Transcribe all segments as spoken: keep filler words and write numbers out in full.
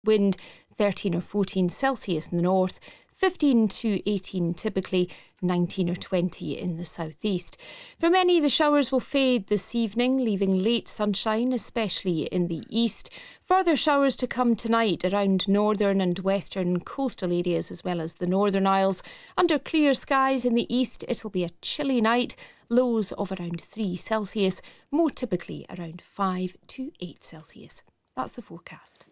Wind thirteen or fourteen Celsius in the north, fifteen to eighteen typically, nineteen or twenty in the southeast. For many, the showers will fade this evening, leaving late sunshine, especially in the east. Further showers to come tonight around northern and western coastal areas as well as the Northern Isles. Under clear skies in the east, it'll be a chilly night, lows of around three Celsius, more typically around five to eight Celsius. That's the forecast.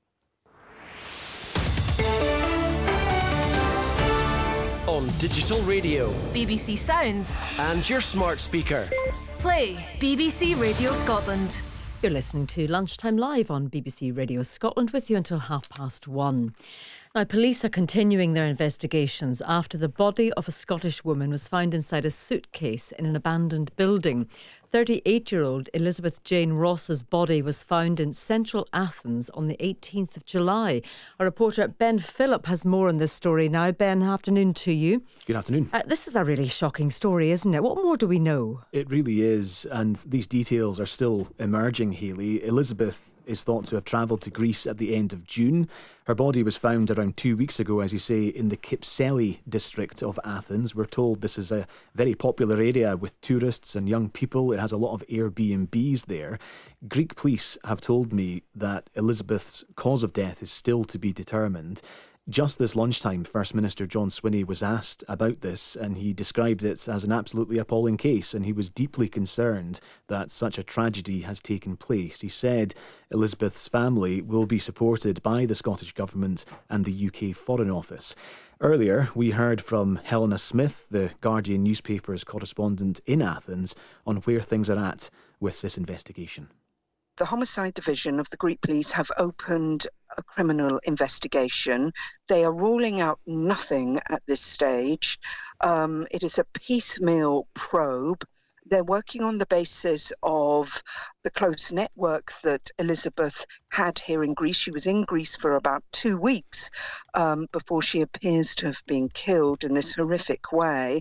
On digital radio, B B C Sounds, and your smart speaker. Play B B C Radio Scotland. You're listening to Lunchtime Live on B B C Radio Scotland with you until half past one. Now, police are continuing their investigations after the body of a Scottish woman was found inside a suitcase in an abandoned building. thirty-eight-year-old Elizabeth Jane Ross's body was found in central Athens on the eighteenth of July. Our reporter Ben Phillip has more on this story now. Ben, afternoon to you. Good afternoon. Uh, this is a really shocking story, isn't it? What more do we know? It really is, and these details are still emerging, Hayley. Elizabeth is thought to have travelled to Greece at the end of June. Her body was found around two weeks ago, as you say, in the Kypseli district of Athens. We're told this is a very popular area with tourists and young people. It has a lot of Airbnbs there. Greek police have told me that Elizabeth's cause of death is still to be determined. Just this lunchtime, First Minister John Swinney was asked about this, and he described it as an absolutely appalling case, and he was deeply concerned that such a tragedy has taken place. He said Elizabeth's family will be supported by the Scottish Government and the U K Foreign Office. Earlier, we heard from Helena Smith, the Guardian newspaper's correspondent in Athens, on where things are at with this investigation. The Homicide Division of the Greek Police have opened a criminal investigation. They are ruling out nothing at this stage. Um, it is a piecemeal probe. They're working on the basis of the close network that Elizabeth had here in Greece. She was in Greece for about two weeks um, before she appears to have been killed in this horrific way.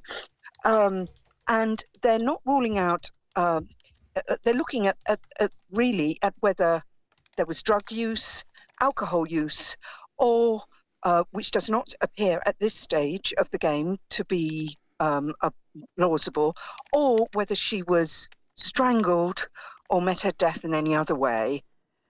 Um, and they're not ruling out... Uh, They're looking at, at, at really at whether there was drug use, alcohol use, or uh, which does not appear at this stage of the game to be um, uh, plausible, or whether she was strangled or met her death in any other way.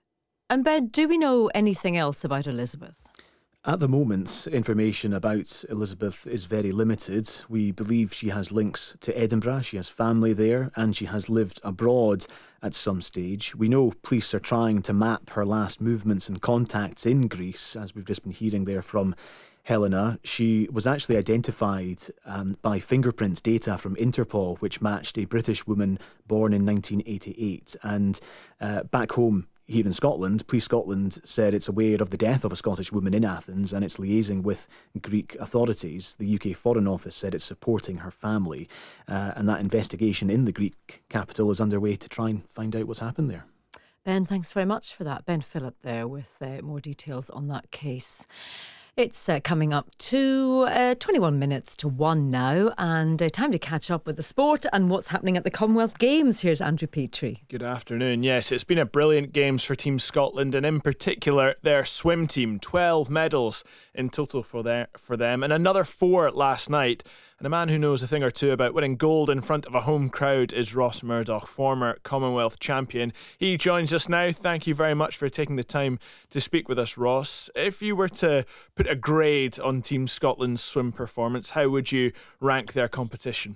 And Ben, do we know anything else about Elizabeth? At the moment, information about Elizabeth is very limited. We believe she has links to Edinburgh, she has family there, and she has lived abroad at some stage. We know police are trying to map her last movements and contacts in Greece, as we've just been hearing there from Helena. She was actually identified um, by fingerprints data from Interpol, which matched a British woman born in nineteen eighty-eight. And uh, back home, here in Scotland, Police Scotland said it's aware of the death of a Scottish woman in Athens and it's liaising with Greek authorities. The U K Foreign Office said it's supporting her family, uh, and that investigation in the Greek capital is underway to try and find out what's happened there. Ben, thanks very much for that. Ben Phillip there with uh, more details on that case. It's uh, coming up to uh, twenty-one minutes to one now, and uh, time to catch up with the sport and what's happening at the Commonwealth Games. Here's Andrew Petrie. Good afternoon. Yes, it's been a brilliant Games for Team Scotland, and in particular their swim team. twelve medals in total for their, for them, and another four last night. And a man who knows a thing or two about winning gold in front of a home crowd is Ross Murdoch, former Commonwealth champion. He joins us now. Thank you very much for taking the time to speak with us, Ross. If you were to put a grade on Team Scotland's swim performance, how would you rank their competition?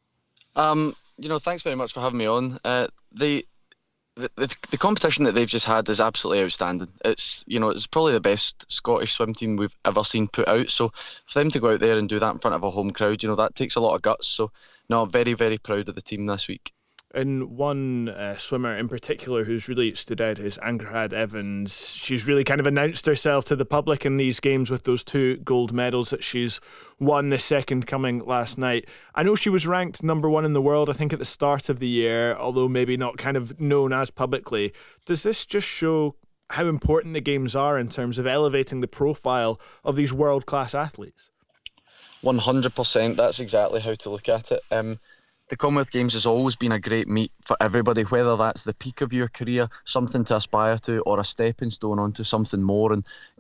Um, you know, thanks very much for having me on. Uh, the, the the the competition that they've just had is absolutely outstanding. It's you know it's probably the best Scottish swim team we've ever seen put out. So for them to go out there and do that in front of a home crowd, you know that takes a lot of guts. So no, I'm very very proud of the team this week. And one uh, swimmer in particular who's really stood out is Angrad Evans. She's really kind of announced herself to the public in these games with those two gold medals that she's won, the second coming last night. I know she was ranked number one in the world, I think, at the start of the year, although maybe not kind of known as publicly. Does this just show how important the games are in terms of elevating the profile of these world-class athletes? one hundred percent. That's exactly how to look at it. Um, The Commonwealth Games has always been a great meet for everybody, whether that's the peak of your career, something to aspire to, or a stepping stone onto something more. And